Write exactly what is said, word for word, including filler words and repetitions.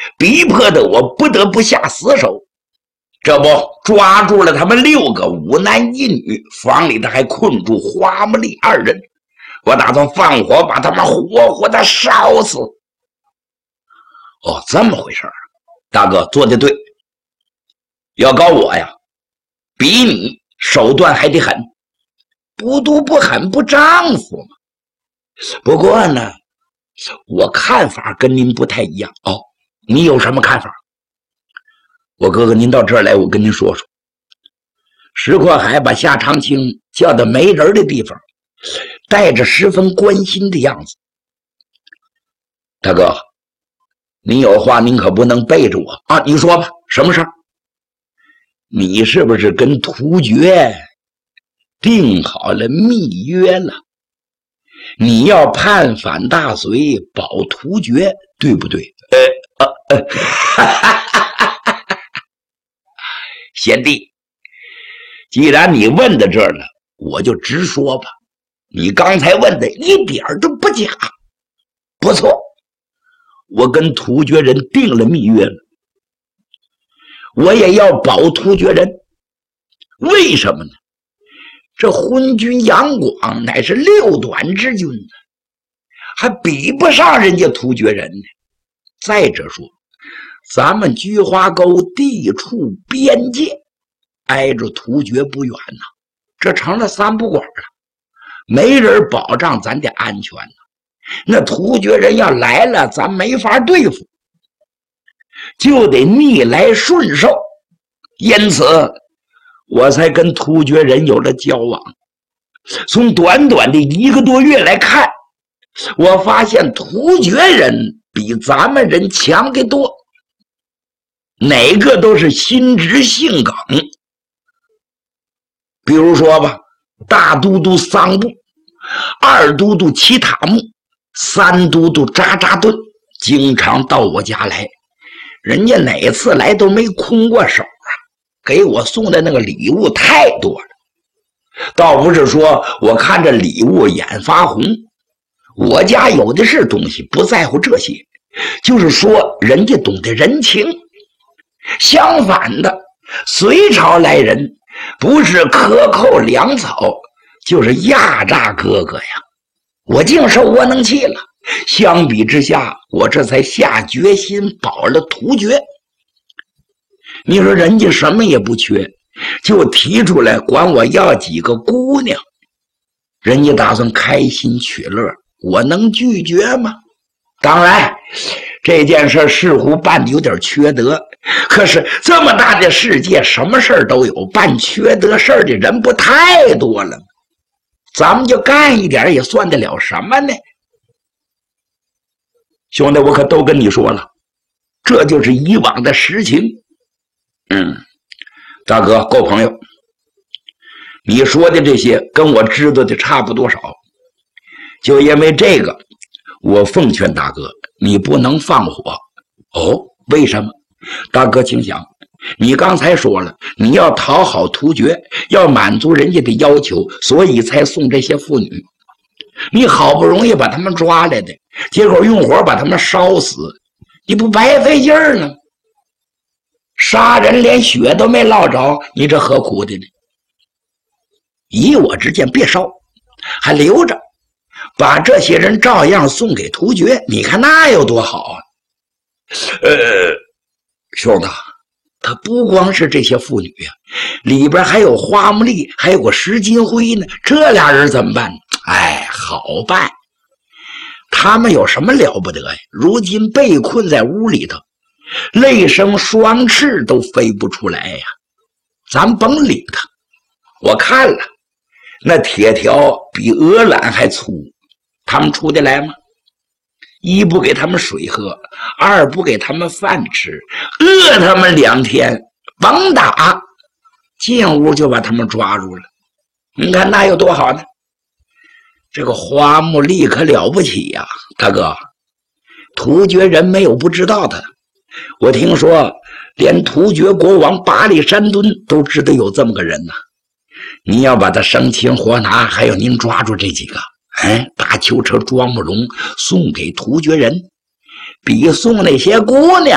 逼迫的我不得不下死手。这不抓住了他们六个五男一女，房里头还困住花木丽二人。我打算放火把他们活活的烧死。哦，这么回事儿，大哥做的对。要搞我呀，比你手段还得狠，不毒不狠不丈夫嘛。不过呢，我看法跟您不太一样哦。你有什么看法？我哥哥，您到这儿来，我跟您说说。石阔海把夏长青叫到没人的地方，带着十分关心的样子。大哥，你有话您可不能背着我啊！你说吧，什么事儿？你是不是跟突厥定好了密约了？你要叛反大隋，保突厥，对不对？呃呃呃，哈哈哈哈哈！贤弟，既然你问到这儿了，我就直说吧。你刚才问的一点都不假，不错，我跟突厥人定了密约了，我也要保突厥人。为什么呢？这昏君杨广乃是六短之君呢，还比不上人家突厥人呢。再者说，咱们菊花沟地处边界，挨着突厥不远呐，这成了三不管了，没人保障咱的安全呢。那突厥人要来了，咱没法对付，就得逆来顺受。因此我才跟突厥人有了交往。从短短的一个多月来看，我发现突厥人比咱们人强得多，哪个都是心直性耿。比如说吧，大都督桑布，二都督齐塔木，三都督扎扎顿经常到我家来，人家哪次来都没空过手啊，给我送的那个礼物太多了。倒不是说我看着礼物眼发红，我家有的是东西，不在乎这些，就是说人家懂得人情。相反的，隋朝来人不是克扣粮草，就是压榨哥哥呀，我净受窝囊气了。相比之下，我这才下决心保了突厥。你说人家什么也不缺，就提出来管我要几个姑娘，人家打算开心取乐，我能拒绝吗？当然这件事似乎办的有点缺德，可是这么大的世界，什么事儿都有，办缺德事儿的人不太多了吗？咱们就干一点也算得了什么呢？兄弟，我可都跟你说了，这就是以往的实情。嗯，大哥，够朋友，你说的这些跟我知道的差不多少，就因为这个，我奉劝大哥，你不能放火。哦，为什么？大哥，请想，你刚才说了，你要讨好突厥，要满足人家的要求，所以才送这些妇女。你好不容易把他们抓来的，结果用火把他们烧死，你不白费劲儿呢？杀人连血都没落着，你这何苦的呢？以我之见，别烧，还留着，把这些人照样送给突厥，你看那有多好啊！呃，兄弟，他不光是这些妇女呀、啊，里边还有花木丽，还有个石金辉呢，这俩人怎么办？哎，好办，他们有什么了不得呀？如今被困在屋里头，累生双翅都飞不出来呀！咱甭理他，我看了，那铁条比鹅卵还粗，他们出得来吗？一不给他们水喝，二不给他们饭吃，饿他们两天，甭打，进屋就把他们抓住了。你看那有多好呢？这个花木丽可了不起呀、啊，大哥，突厥人没有不知道的。我听说连突厥国王巴力山敦都知道有这么个人呢、啊。你要把他生擒活拿，还有您抓住这几个，哎，大囚车装不容送给突厥人，比送那些姑娘